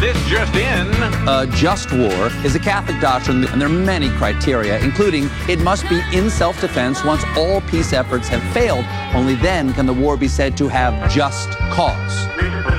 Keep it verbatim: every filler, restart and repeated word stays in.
This just in. A just war is a Catholic doctrine, and there are many criteria, including it must be in self-defense once all peace efforts have failed. Only then can the war be said to have just cause.